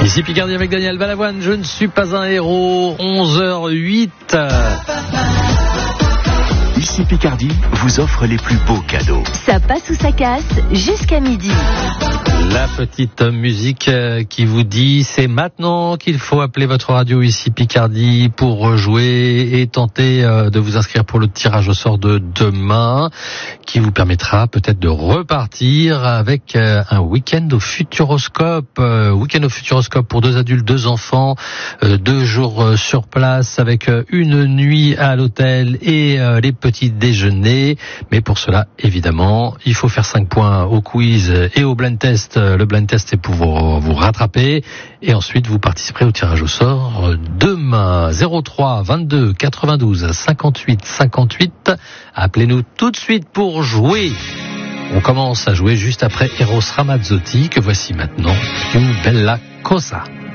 Ici Picardie avec Daniel Balavoine, je ne suis pas un héros, 11h08. Ici Picardie vous offre les plus beaux cadeaux. Ça passe ou ça casse jusqu'à midi. La petite musique qui vous dit c'est maintenant qu'il faut appeler votre radio ici Picardie pour jouer et tenter de vous inscrire pour le tirage au sort de demain qui vous permettra peut-être de repartir avec un week-end au Futuroscope. Week-end au Futuroscope pour 2 adultes, 2 enfants, 2 jours sur place avec une nuit à l'hôtel et les petits déjeuners. Mais pour cela, évidemment, il faut faire 5 points au quiz et au blind test. Le blind test est pour vous rattraper et ensuite vous participerez au tirage au sort demain. 03 22 92 58 58. Appelez-nous tout de suite pour jouer. On commence à jouer juste après Eros Ramazzotti que voici maintenant, Une Bella Cosa.